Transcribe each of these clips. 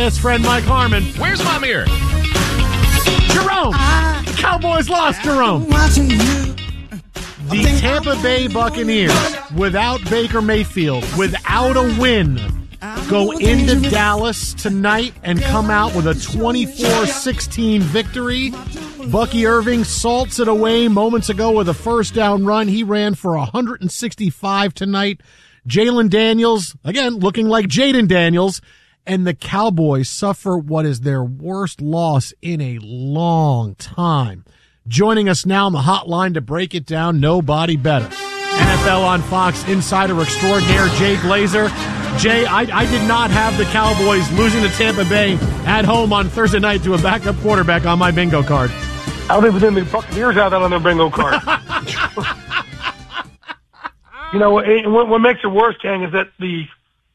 best friend, Mike Harmon. Where's my mirror? Jerome! The Cowboys lost, Jerome. The Tampa Bay Buccaneers, without Baker Mayfield, without a win, go into Dallas tonight and come out with a 24-16 victory. Bucky Irving salts it away moments ago with a first down run. He ran for 165 tonight. Jalen Daniels, again, looking like Jaden Daniels. And the Cowboys suffer what is their worst loss in a long time. Joining us now on the hotline to break it down, nobody better. NFL on Fox insider extraordinaire Jay Glazer. Jay, I did not have the Cowboys losing to Tampa Bay at home on Thursday night to a backup quarterback on my bingo card. I don't even think the Buccaneers have that on their bingo card. You know, what makes it worse, Kang, is that the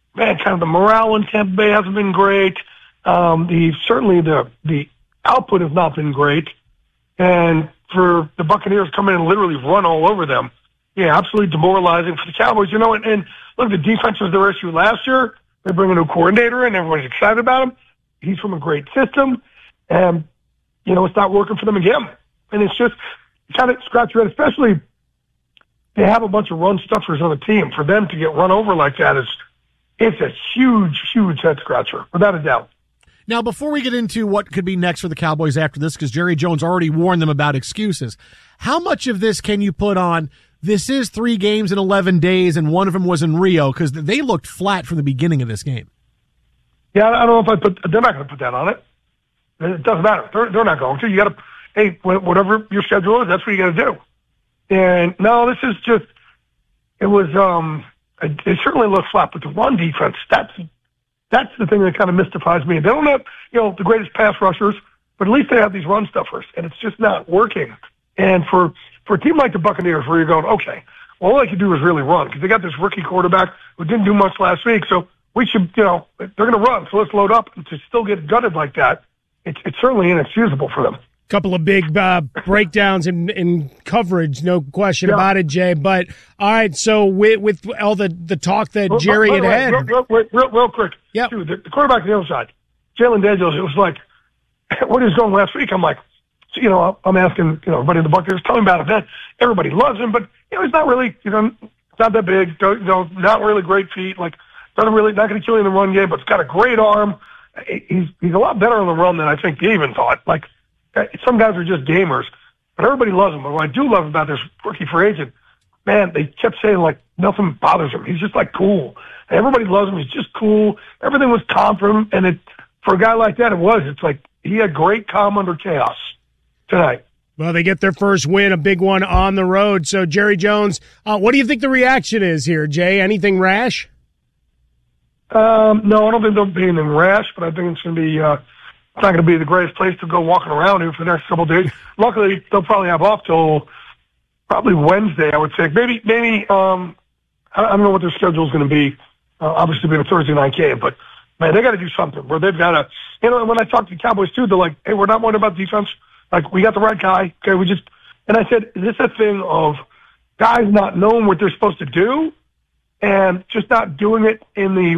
morale in Tampa Bay hasn't been great. Certainly the output has not been great. And for the Buccaneers to come in and literally run all over them, yeah, absolutely demoralizing for the Cowboys. You know, and look, the defense was their issue last year. They bring a new coordinator in. Everybody's excited about him. He's from a great system. And, you know, it's not working for them again. And it's just kind of scratch your head, especially they have a bunch of run stuffers on the team. For them to get run over like that it's a huge, huge head scratcher, without a doubt. Now, before we get into what could be next for the Cowboys after this, because Jerry Jones already warned them about excuses, how much of this can you put on, this is 3 games in 11 days, and one of them was in Rio, because they looked flat from the beginning of this game? Yeah, I don't know if they're not going to put that on it. It doesn't matter. They're not going to. You got to, hey, whatever your schedule is, that's what you got to do. And no, this is just, it certainly looks flat, but the run defense, that's the thing that kind of mystifies me. They don't have, the greatest pass rushers, but at least they have these run stuffers, and it's just not working. And for a team like the Buccaneers, where you're going, okay, well, all they can do is really run, because they got this rookie quarterback who didn't do much last week, so we should, they're going to run, so let's load up. And to still get gutted like that, it's certainly inexcusable for them. Couple of big breakdowns in coverage, no question about it, Jay. But all right, so with all the talk that Jerry had, real quick, yeah, the quarterback on the other side, Jalen Daniels. It was like, what he was going last week. I'm like, I'm asking, everybody in the Buccaneers, tell me about it. Then everybody loves him, but he's not really, it's not that big. Not really great feet. Like, not going to kill you in the run game, but it's got a great arm. He's a lot better on the run than I think they even thought. Like, some guys are just gamers, but everybody loves him. But what I do love about this rookie free agent, man, they kept saying, like, nothing bothers him. He's just, like, cool. And everybody loves him. He's just cool. Everything was calm for him. And for a guy like that, it's like he had great calm under chaos tonight. Well, they get their first win, a big one on the road. So, Jerry Jones, what do you think the reaction is here, Jay? Anything rash? No, I don't think there'll be anything rash, but I think it's going to be it's not going to be the greatest place to go walking around here for the next couple of days. Luckily, they'll probably have off till probably Wednesday, I would say. Maybe I don't know what their schedule is going to be. Obviously, being a Thursday night game, but man, they got to do something where they've got to. When I talk to the Cowboys too, they're like, "Hey, we're not worried about defense. Like, we got the right guy. Okay, we just." And I said, "Is this a thing of guys not knowing what they're supposed to do and just not doing it in the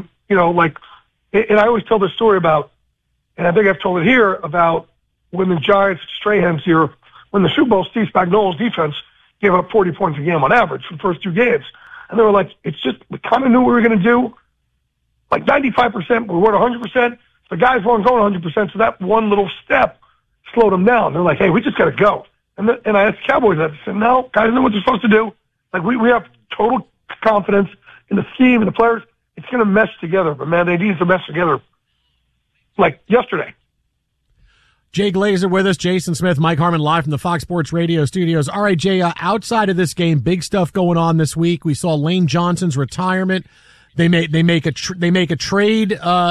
And I always tell this story about. And I think I've told it here about when the Giants, Strahan's year, when the Super Bowl, Steve Spagnuolo's defense gave up 40 points a game on average for the first 2 games. And they were like, it's just, we kind of knew what we were going to do. Like 95%, we weren't 100%. The guys weren't going 100%, so that one little step slowed them down. They're like, hey, we just got to go. And I asked the Cowboys that. I said, no, guys know what they're supposed to do. Like, we have total confidence in the scheme and the players. It's going to mesh together, but man, they need to mesh together. Like yesterday. Jay Glazer with us, Jason Smith, Mike Harmon live from the Fox Sports Radio studios. All right, Jay, outside of this game, big stuff going on this week. We saw Lane Johnson's retirement. They make a trade,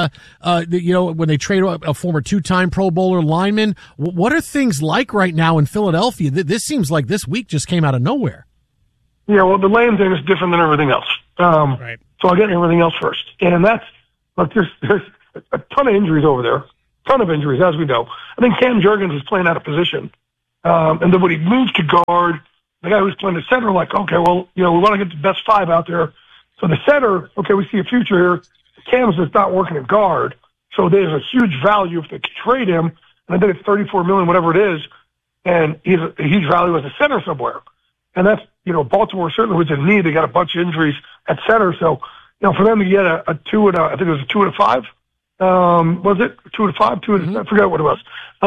when they trade a former 2-time Pro Bowler lineman. What are things like right now in Philadelphia? This seems like this week just came out of nowhere. Yeah, well, the Lane thing is different than everything else. Right. So I'll get everything else first. And there's a ton of injuries over there. Ton of injuries, as we know. I think Cam Jurgens is playing out of position. And then when he moved to guard, the guy who's playing the center, like, okay, well, we want to get the best 5 out there. So the center, okay, we see a future here. Cam's just not working at guard. So there's a huge value if they could trade him, and I think it's $34 million, whatever it is, and he's a huge value as a center somewhere. And that's, Baltimore certainly was in need. They got a bunch of injuries at center. So, for them to get a 2 and I think it was a 2 and a 5. Was it 2 and a 5? 2 and I forgot what it was.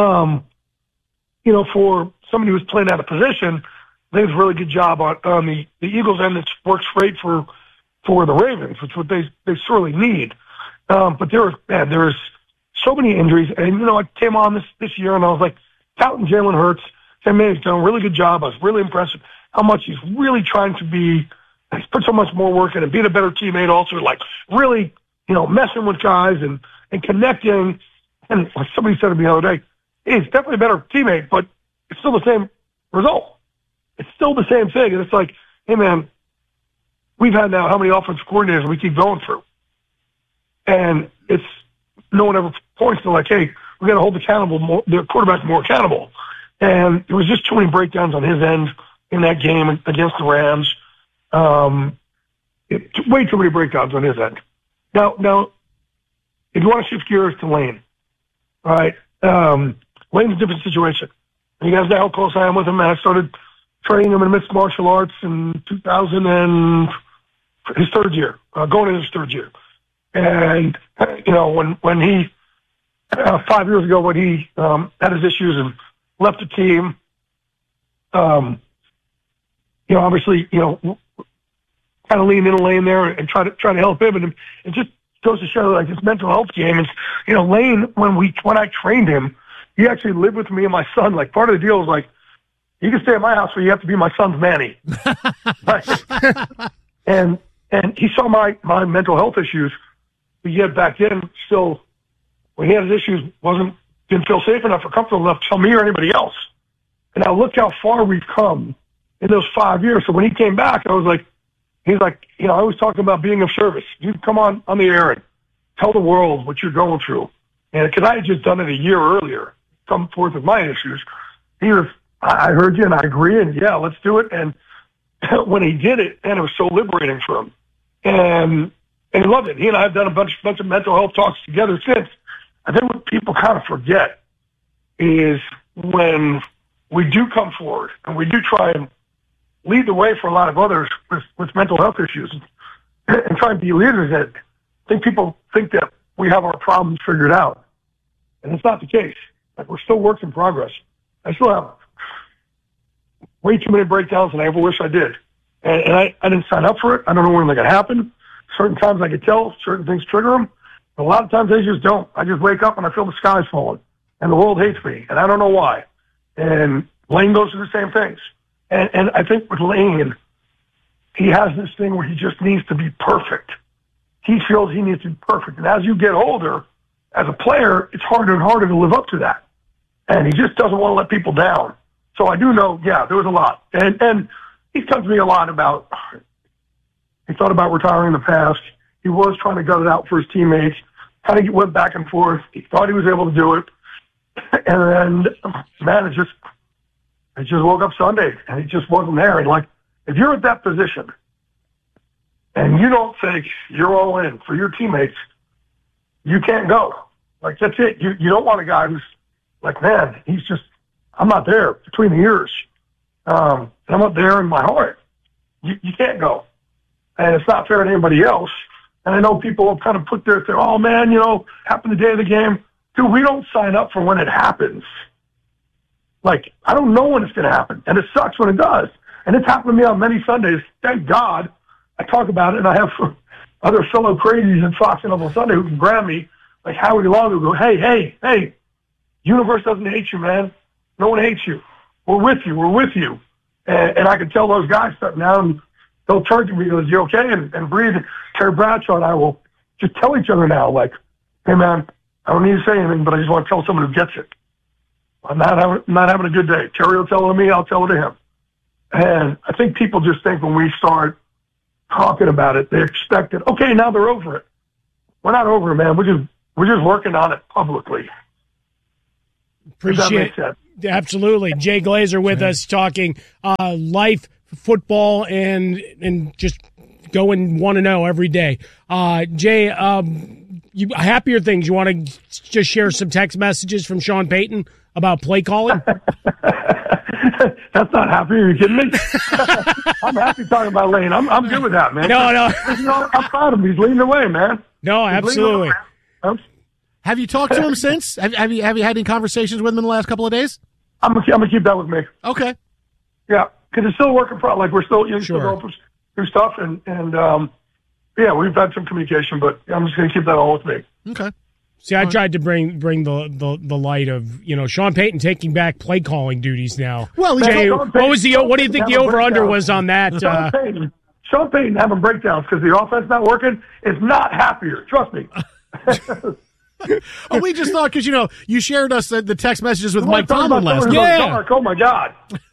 For somebody who's playing out of position, they did a really good job on the Eagles end. It works great for the Ravens, which what they sorely need. But there's so many injuries. And, I came on this year and I was like, touting Jalen Hurts, saying, man, he's done a really good job. I was really impressed with how much he's really trying to be. He's put so much more work in and being a better teammate also, like really, messing with guys and connecting. And like somebody said to me the other day, hey, he's definitely a better teammate, but it's still the same result. It's still the same thing. And it's like, hey, man, we've had now how many offensive coordinators we keep going through? And it's no one ever points to like, hey, we got to hold the quarterback more accountable. And there was just too many breakdowns on his end in that game against the Rams. Way too many breakdowns on his end. Now, if you want to shift gears to Lane, all right, Lane's a different situation. You guys know how close I am with him, and I started training him in mixed martial arts in 2000 and his third year, going into his third year. And, when he, 5 years ago, when he had his issues and left the team, obviously, kind of lean in a lane there and try to help him. And it just goes to show like this mental health game. And, Lane, when I trained him, he actually lived with me and my son. Like part of the deal is like, you can stay at my house, but you have to be my son's nanny. and he saw my mental health issues. But yet back then, still, when he had his issues, didn't feel safe enough or comfortable enough to tell me or anybody else. And now look how far we've come in those 5 years. So when he came back, I was like, he's like, I was talking about being of service. You come on the air and tell the world what you're going through. And because I had just done it a year earlier, come forth with my issues, I heard you and I agree, and yeah, let's do it. And when he did it, and it was so liberating for him. And he loved it. He and I have done a bunch of mental health talks together since. I think what people kind of forget is when we do come forward and we do try and lead the way for a lot of others with mental health issues and try and be leaders that I think people think that we have our problems figured out. And it's not the case. Like we're still works in progress. I still have way too many breakdowns than I ever wish I did. And I didn't sign up for it. I don't know when they're going to happen. Certain times I could tell certain things trigger them. But a lot of times they just don't. I just wake up and I feel the sky's falling and the world hates me. And I don't know why. And Lane goes through the same things. And I think with Lane, he has this thing where he just needs to be perfect. He feels he needs to be perfect. And as you get older, as a player, it's harder and harder to live up to that. And he just doesn't want to let people down. So I do know, yeah, there was a lot. And he's talked to me a lot about, he thought about retiring in the past. He was trying to gut it out for his teammates. Kind of went back and forth. He thought he was able to do it. And then, man, it just woke up Sunday and it just wasn't there. And like, if you're at that position and you don't think you're all in for your teammates, you can't go. Like, that's it. You don't want a guy who's like, man, I'm not there between the ears. I'm not there in my heart. You can't go. And it's not fair to anybody else. And I know people have kind of put their thing, oh, man, happened the day of the game. Dude, we don't sign up for when it happens. Like, I don't know when it's going to happen. And it sucks when it does. And it's happened to me on many Sundays. Thank God I talk about it. And I have other fellow crazies in Fox and on Sunday who can grab me, like Howie Long, who go, hey, universe doesn't hate you, man. No one hates you. We're with you. And I can tell those guys stuff now, and they'll turn to me and go, you okay? And Breed, Terry Bradshaw and I will just tell each other now, like, hey, man, I don't need to say anything, but I just want to tell someone who gets it. I'm not having a good day. Terry will tell it to me, I'll tell it to him. And I think people just think when we start talking about it, they expect it. Okay, now they're over it. We're not over it, man. We're just working on it publicly. Appreciate it. Absolutely. Jay Glazer with us talking life, football, and just going 1-0 every day. Jay, happier things. You want to just share some text messages from Sean Payton about play calling? That's not happy. Are you kidding me? I'm happy talking about Lane. I'm good with that, man. No. I'm proud of him. He's leading the way, man. No, absolutely. Have you talked to him since? Have you had any conversations with him in the last couple of days? I'm gonna keep that with me. Okay. Yeah, because it's still a work in progress. Like we're still still going through stuff, and yeah, we've had some communication, but I'm just gonna keep that all with me. Okay. See, I tried to bring the light of Sean Payton taking back play calling duties now. Well, Jay, what do you think the over under was on that? Sean Payton having breakdowns because the offense not working is not happier. Trust me. We just thought because you shared us the text messages with Mike Tomlin last night. Yeah. Oh my God.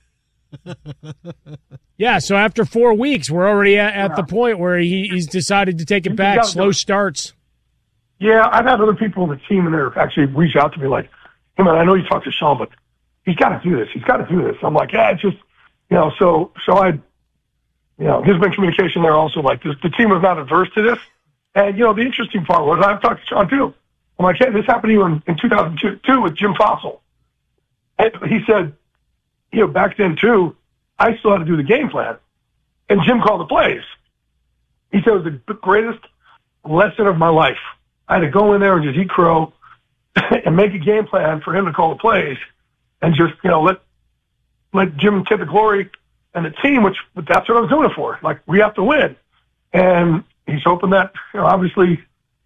Yeah. So after 4 weeks, we're already at the point where he's decided to take it back. Slow starts. Yeah, I've had other people on the team and they're actually reach out to me like, "Hey man, I know you talked to Sean, but he's got to do this. He's got to do this." I'm like, "Yeah, it's just So I, there's been communication there also. Like the team was not adverse to this, and the interesting part was I've talked to Sean too. I'm like, "Hey, this happened to you in 2002 with Jim Fossil." And he said, back then too, I still had to do the game plan, and Jim called the plays. He said it was the greatest lesson of my life. I had to go in there and just eat crow and make a game plan for him to call the plays, and just let Jim take the glory and the team, which that's what I was doing it for. Like we have to win, and he's hoping that obviously.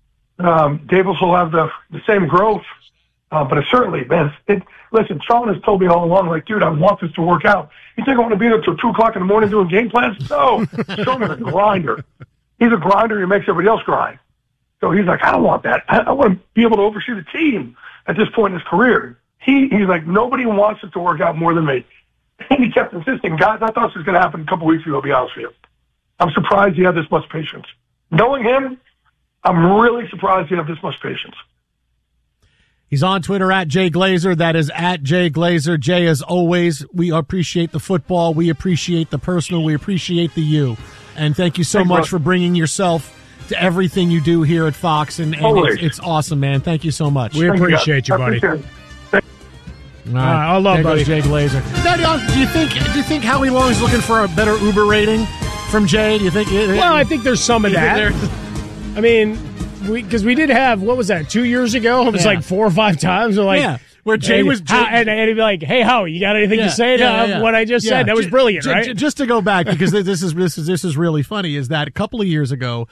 Davis will have the same growth, but it's certainly, man. Listen, Sean has told me all along, like, dude, I want this to work out. You think I want to be there till 2:00 in the morning doing game plans? No, Sean is a grinder. He's a grinder. He makes everybody else grind. So he's like, I don't want that. I want to be able to oversee the team at this point in his career. He's like, nobody wants it to work out more than me. And he kept insisting, guys, I thought this was going to happen a couple weeks ago. To be honest with you, I'm surprised he had this much patience. Knowing him. I'm really surprised you have this much patience. He's on Twitter at Jay Glazer. That is at Jay Glazer. Jay, as always, we appreciate the football. We appreciate the personal. We appreciate the you. And thank you so much for bringing yourself to everything you do here at Fox. And it's awesome, man. Thank you so much. We appreciate you, buddy. All right. I love buddy. Jay Glazer. Now, do you think Howie Long is looking for a better Uber rating from Jay? Do you think? Well, I think there's some of that. I mean, because we did have, what was that, 2 years ago? It was like 4 or 5 times. We're like, where Jay was... and he'd be like, hey, Howie, you got anything to say to what I just said? That was brilliant, right? Just to go back, because this is really funny, is that a couple of years ago,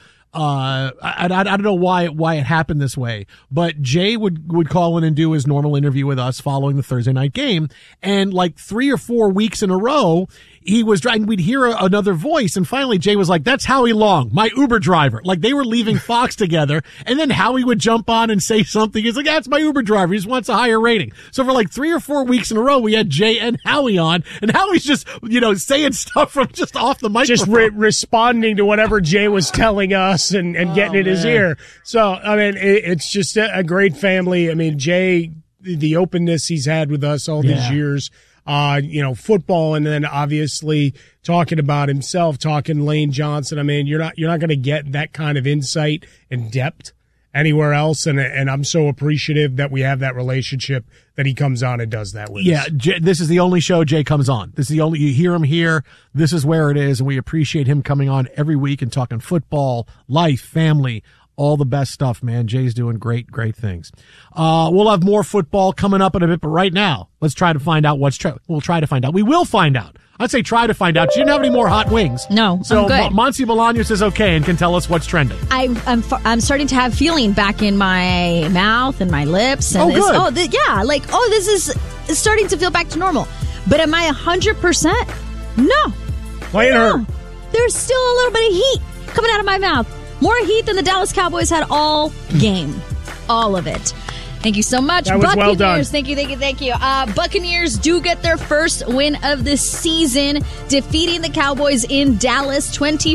I don't know why it happened this way, but Jay would call in and do his normal interview with us following the Thursday night game, and like 3 or 4 weeks in a row, he was driving, we'd hear another voice, and finally Jay was like, "That's Howie Long, my Uber driver." Like they were leaving Fox together, and then Howie would jump on and say something. He's like, "That's my Uber driver. He just wants a higher rating." So for like 3 or 4 weeks in a row, we had Jay and Howie on, and Howie's just, saying stuff from just off the microphone. Just responding to whatever Jay was telling us and getting in his ear. So, I mean, it's just a great family. I mean, Jay, the openness he's had with us all these years, football, and then obviously talking about himself, talking Lane Johnson. I mean, you're not going to get that kind of insight and depth anywhere else, and I'm so appreciative that we have that relationship that he comes on and does that with us. Yeah, this is the only show Jay comes on. This is the only, you hear him here. This is where it is, and we appreciate him coming on every week and talking football, life, family, all the best stuff, man. Jay's doing great things. We'll have more football coming up in a bit, but right now, let's try to find out we'll try to find out. We will find out. I'd say try to find out. She didn't have any more hot wings. No, so I'm good. Monty Bolaños is okay and can tell us what's trending. I'm starting to have feeling back in my mouth and my lips. And good. This is starting to feel back to normal. But am I 100%? No. Playing her. There's still a little bit of heat coming out of my mouth. More heat than the Dallas Cowboys had all game. All of it. Thank you so much. That was Buccaneers. Well done. Thank you. Buccaneers do get their first win of the season, defeating the Cowboys in Dallas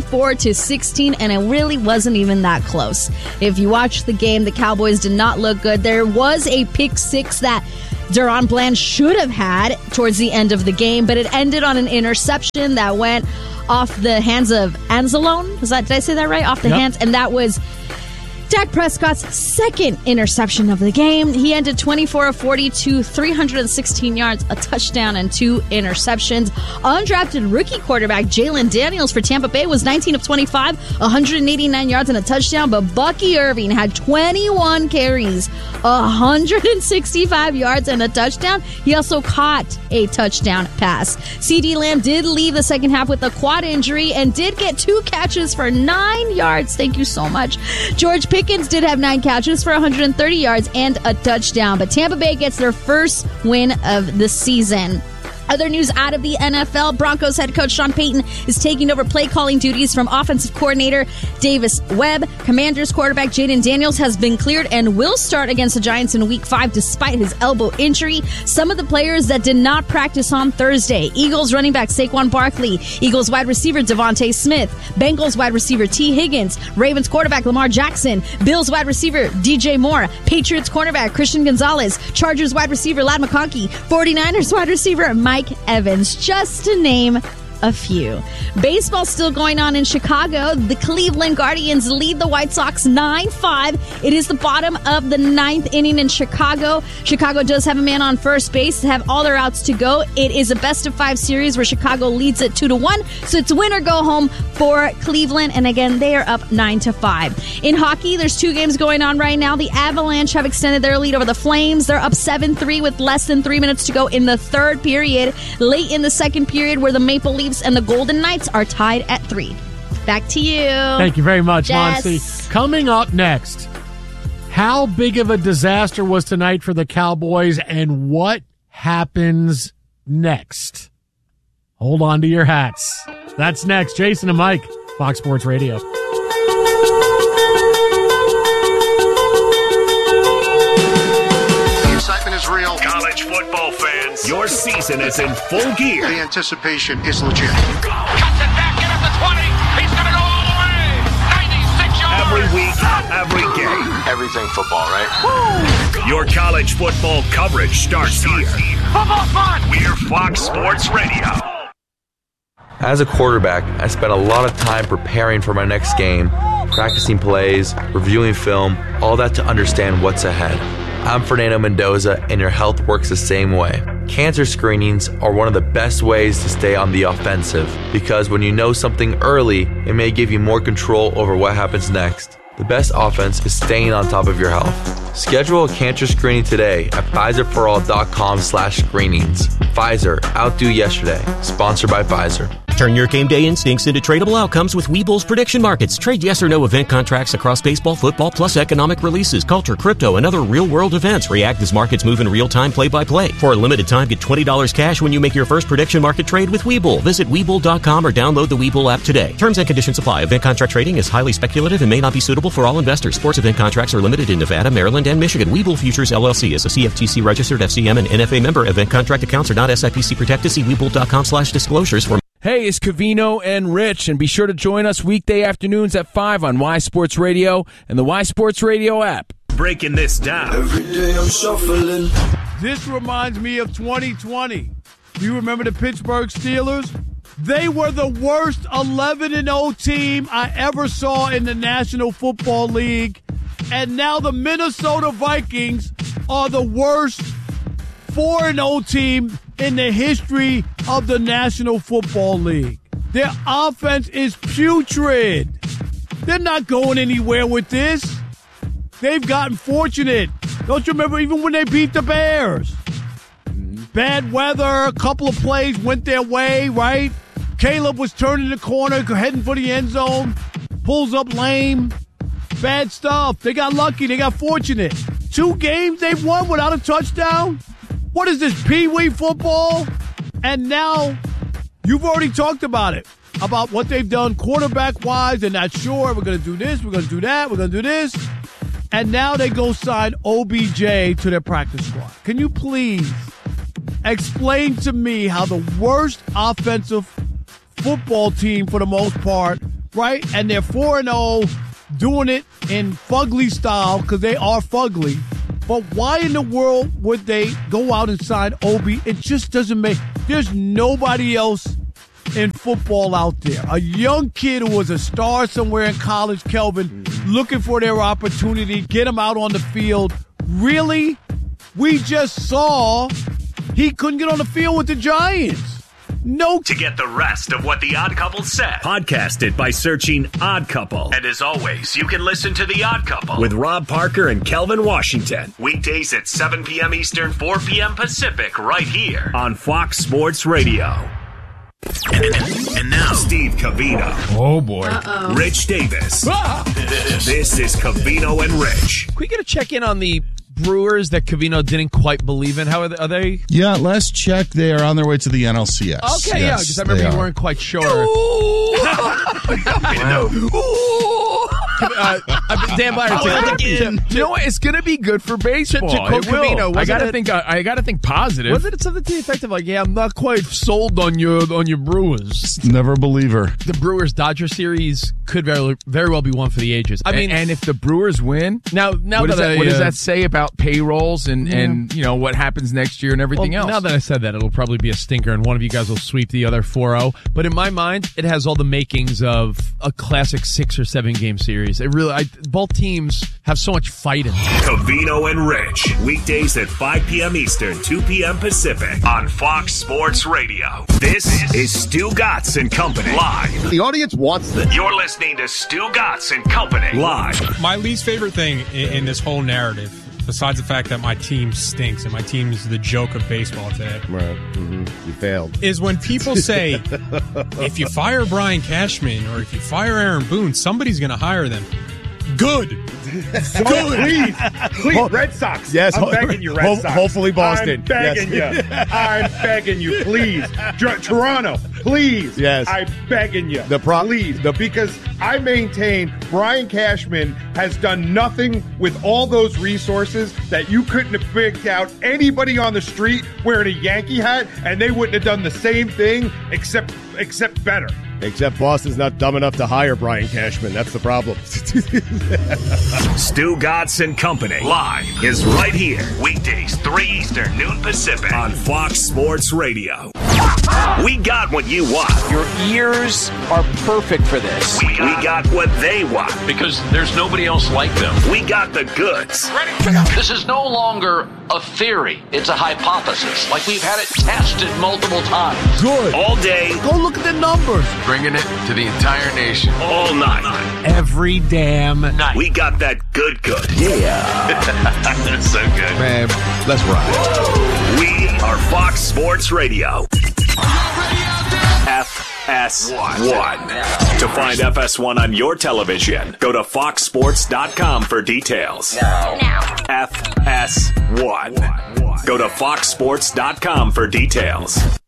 24-16, and it really wasn't even that close. If you watch the game, the Cowboys did not look good. There was a pick six that Deron Bland should have had towards the end of the game, but it ended on an interception that went off the hands of Anzalone. Did I say that right? Off the hands, and that was Dak Prescott's second interception of the game. He ended 24 of 42, 316 yards, a touchdown, and 2 interceptions. Undrafted rookie quarterback Jalen Daniels for Tampa Bay was 19 of 25, 189 yards, and a touchdown. But Bucky Irving had 21 carries, 165 yards, and a touchdown. He also caught a touchdown pass. CeeDee Lamb did leave the second half with a quad injury and did get 2 catches for 9 yards. Thank you so much. George Pickens did have 9 catches for 130 yards and a touchdown, but Tampa Bay gets their first win of the season. Other news out of the NFL, Broncos head coach Sean Payton is taking over play calling duties from offensive coordinator Davis Webb. Commanders quarterback Jaden Daniels has been cleared and will start against the Giants in Week 5 despite his elbow injury. Some of the players that did not practice on Thursday: Eagles running back Saquon Barkley, Eagles wide receiver Devontae Smith, Bengals wide receiver T. Higgins, Ravens quarterback Lamar Jackson, Bills wide receiver DJ Moore, Patriots cornerback Christian Gonzalez, Chargers wide receiver Ladd McConkey, 49ers wide receiver Mike Evans, just to name a few. Baseball still going on in Chicago. The Cleveland Guardians lead the White Sox 9-5. It is the bottom of the 9th inning in Chicago. Chicago does have a man on first base, have all their outs to go. It is a best-of-5 series where Chicago leads it 2-1. So it's win or go home for Cleveland. And again, they are up 9-5. In hockey, there's 2 games going on right now. The Avalanche have extended their lead over the Flames. They're up 7-3 with less than 3 minutes to go in the third period. Late in the second period, where the Maple Leafs and the Golden Knights are tied at 3. Back to you. Thank you very much, Jess. Monty. Coming up next, how big of a disaster was tonight for the Cowboys and what happens next? Hold on to your hats. That's next. Jason and Mike, Fox Sports Radio. Is real. College football fans, your season is in full gear. The anticipation is legit. Cuts it back in at the 20. He's going to go all the way. 96 yards. Every week, every game. Everything football, right? Woo! Your college football coverage starts here. Football fun. We're Fox Sports Radio. As a quarterback, I spent a lot of time preparing for my next game, practicing plays, reviewing film, all that to understand what's ahead. I'm Fernando Mendoza, and your health works the same way. Cancer screenings are one of the best ways to stay on the offensive, because when you know something early, it may give you more control over what happens next. The best offense is staying on top of your health. Schedule a cancer screening today at PfizerForAll.com/screenings. Pfizer, outdo yesterday. Sponsored by Pfizer. Turn your game day instincts into tradable outcomes with Webull's prediction markets. Trade yes or no event contracts across baseball, football, plus economic releases, culture, crypto, and other real-world events. React as markets move in real time, play-by-play. For a limited time, get $20 cash when you make your first prediction market trade with Webull. Visit Webull.com or download the Webull app today. Terms and conditions apply. Event contract trading is highly speculative and may not be suitable for all investors. Sports event contracts are limited in Nevada, Maryland, and Michigan. Webull Futures LLC is a CFTC registered FCM and NFA member. Event contract accounts are not SIPC protected. See Webull.com/disclosures for. Hey, it's Covino and Rich, and be sure to join us weekday afternoons at 5 on Y Sports Radio and the Y Sports Radio app. Breaking this down. Every day I'm shuffling. This reminds me of 2020. Do you remember the Pittsburgh Steelers? They were the worst 11-0 team I ever saw in the National Football League. And now the Minnesota Vikings are the worst 4-0 team in the history of the National Football League. Their offense is putrid. They're not going anywhere with this. They've gotten fortunate. Don't you remember even when they beat the Bears? Bad weather, a couple of plays went their way, right? Caleb was turning the corner, heading for the end zone, pulls up lame. Bad stuff. They got lucky. They got fortunate. 2 games they've won without a touchdown? What is this, Pee-wee football? And now you've already talked about it, about what they've done quarterback-wise. They're not sure. We're going to do this. We're going to do that. We're going to do this. And now they go sign OBJ to their practice squad. Can you please explain to me how the worst offensive football team for the most part, right? And they're 4-0, doing it in fugly style because they are fugly. But why in the world would they go out and sign Obi? It just doesn't make – there's nobody else in football out there. A young kid who was a star somewhere in college, Kelvin, looking for their opportunity, get them out on the field. Really? We just saw he couldn't get on the field with the Giants. No. To get the rest of what The Odd Couple said, podcast it by searching Odd Couple. And as always, you can listen to The Odd Couple with Rob Parker and Kelvin Washington. Weekdays at 7 p.m. Eastern, 4 p.m. Pacific, right here on Fox Sports Radio. And now, Steve Covino. Oh, boy. Rich Davis. This is Covino and Rich. Can we get a check-in on the Brewers that Covino didn't quite believe in? How are they? Yeah, last check, they are on their way to the NLCS. Okay, yeah, because I remember you weren't quite sure. Dan Byer, you know what? It's going to be good for baseball. To quote Covino, I got to think positive. Wasn't it something to the effect of like, yeah, I'm not quite sold on your Brewers? Never a believer. The Brewers-Dodger series could very well be one for the ages. I mean, and if the Brewers win, now what does that say about payrolls and you know what happens next year and everything else? Now that I said that, it'll probably be a stinker, and one of you guys will sweep the other 4-0. But in my mind, it has all the makings of a classic 6 or 7 game series. It really, both teams have so much fight in them. Covino and Rich, weekdays at 5 p.m. Eastern, 2 p.m. Pacific on Fox Sports Radio. This is Stu Gatz and Company live. The audience wants this. You're listening to Stu Gatz and Company live. My least favorite thing in this whole narrative, besides the fact that my team stinks and my team is the joke of baseball today. Right. Mm-hmm. You failed. Is when people say, if you fire Brian Cashman or if you fire Aaron Boone, somebody's going to hire them. Good. Good. Please, Red Sox. Yes, I'm begging you, Red Sox. Hopefully Boston. I'm begging you. I'm begging you, please. Toronto, please. Yes. I'm begging you. Please. Because I maintain Brian Cashman has done nothing with all those resources that you couldn't have picked out anybody on the street wearing a Yankee hat, and they wouldn't have done the same thing except better. Except Boston's not dumb enough to hire Brian Cashman. That's the problem. Stu Gatz and Company live is right here. Weekdays, 3 Eastern, noon Pacific on Fox Sports Radio. We got what you want. Your ears are perfect for this. We got what they want. Because there's nobody else like them. We got the goods. Ready? This is no longer a theory. It's a hypothesis. Like we've had it tested multiple times. Good. All day. Go look at the numbers. Bringing it to the entire nation. All night. Every damn night. We got that good. Yeah. That's so good. Man, let's ride. We are Fox Sports Radio. FS1. To find FS1 on your television, go to foxsports.com for details. Now. FS1. Go to foxsports.com for details.